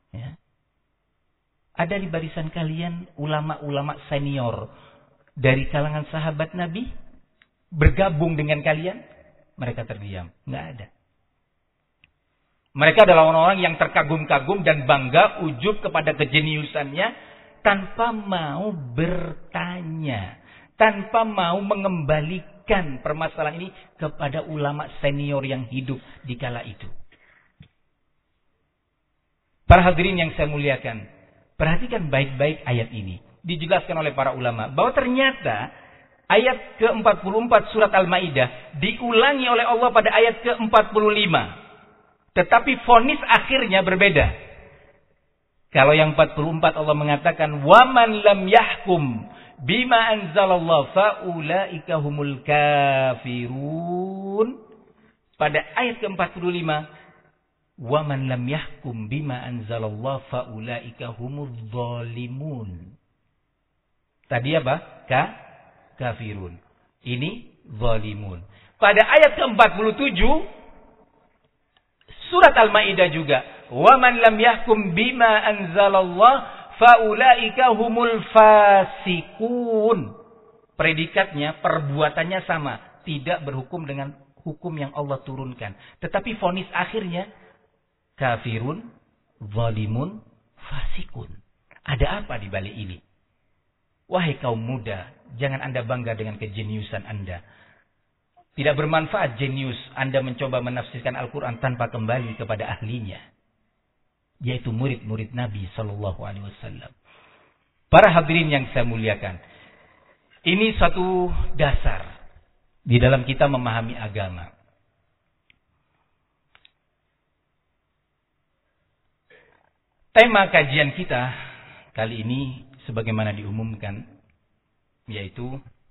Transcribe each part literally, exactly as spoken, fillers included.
Ya. Ada di barisan kalian ulama-ulama senior dari kalangan sahabat Nabi bergabung dengan kalian? Mereka terdiam. Nggak ada. Mereka adalah orang-orang yang terkagum-kagum dan bangga, ujub kepada kejeniusannya, tanpa mau bertanya, tanpa mau mengembalikan permasalahan ini kepada ulama senior yang hidup di kala itu. Para hadirin yang saya muliakan, perhatikan baik-baik ayat ini. Dijelaskan oleh para ulama bahwa ternyata ayat ke empat puluh empat surat Al-Maidah diulangi oleh Allah pada ayat ke empat puluh lima. Tetapi vonis akhirnya berbeda. Kalau yang empat puluh empat Allah mengatakan waman lam yahkum bima anzalallah faulaika humul kafirun. Pada ayat ke empat puluh lima waman lam yahkum bima anzalallah faulaika humul zalimun. Tadi apa? Ka kafirun. Ini zalimun. Pada ayat ke empat puluh tujuh surat Al-Maidah juga, "Wa man lam yahkum bima anzalallah faulaika humul fasikun." Predikatnya, perbuatannya sama, tidak berhukum dengan hukum yang Allah turunkan. Tetapi vonis akhirnya kafirun, zalimun, fasikun. Ada apa di balik ini? Wahai kaum muda, jangan Anda bangga dengan kejeniusan Anda. Tidak bermanfaat jenius Anda mencoba menafsirkan Al-Quran tanpa kembali kepada ahlinya, yaitu murid-murid Nabi Sallallahu Alaihi Wasallam. Para hadirin yang saya muliakan, ini satu dasar di dalam kita memahami agama. Tema kajian kita kali ini sebagaimana diumumkan, yaitu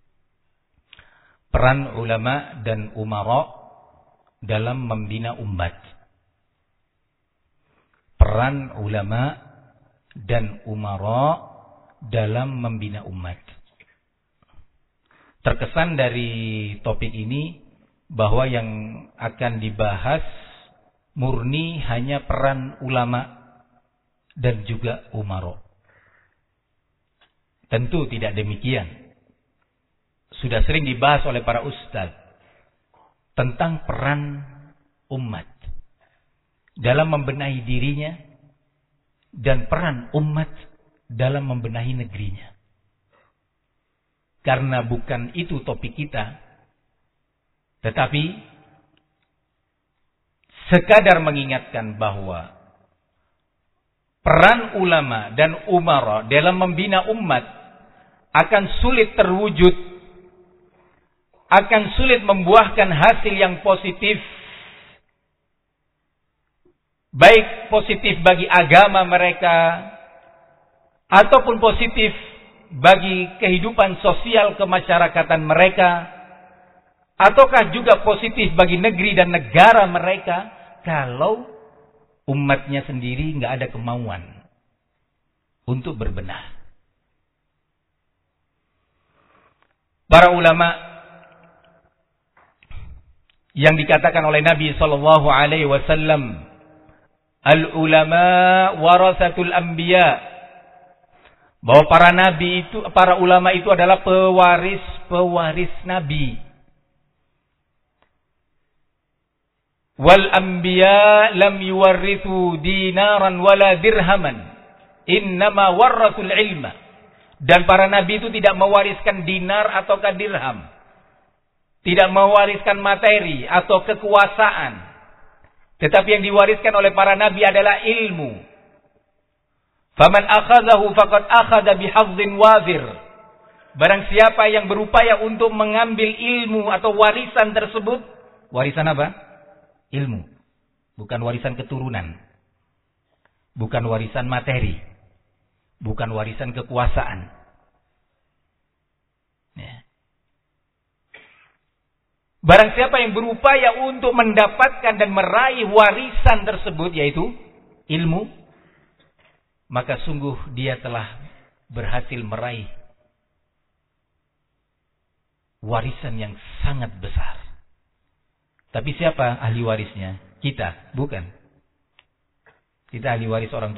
peran ulama dan umara dalam membina umat. Peran ulama dan umara dalam membina umat. Terkesan dari topik ini bahwa yang akan dibahas murni hanya peran ulama dan juga umara. Tentu tidak demikian. Sudah sering dibahas oleh para ustaz tentang peran umat dalam membenahi dirinya dan peran umat dalam membenahi negerinya. Karena bukan itu topik kita, tetapi sekadar mengingatkan bahwa peran ulama dan umara dalam membina umat akan sulit terwujud, akan sulit membuahkan hasil yang positif, baik positif bagi agama mereka ataupun positif bagi kehidupan sosial kemasyarakatan mereka, ataukah juga positif bagi negeri dan negara mereka, kalau umatnya sendiri nggak ada kemauan untuk berbenah. Para ulama yang dikatakan oleh Nabi sallallahu alaihi wasallam, al-ulama warasatul anbiya, bahwa para nabi itu, para ulama itu adalah pewaris-pewaris nabi. Wal anbiya lam yuwarrithu dinaran wala dirhaman, innama warrasul ilma. Dan para nabi itu tidak mewariskan dinar ataukah dirham, tidak mewariskan materi atau kekuasaan, tetapi yang diwariskan oleh para nabi adalah ilmu. Faman akhadhahu faqad akhadha bihazzin wazir. Barang siapa yang berupaya untuk mengambil ilmu atau warisan tersebut, warisan apa? Ilmu. Bukan warisan keturunan. Bukan warisan materi. Bukan warisan kekuasaan. Ya. Barang siapa yang berupaya untuk mendapatkan dan meraih warisan tersebut, yaitu ilmu, maka sungguh dia telah berhasil meraih warisan yang sangat besar. Tapi siapa ahli warisnya? Kita, bukan. Kita ahli waris orang tua.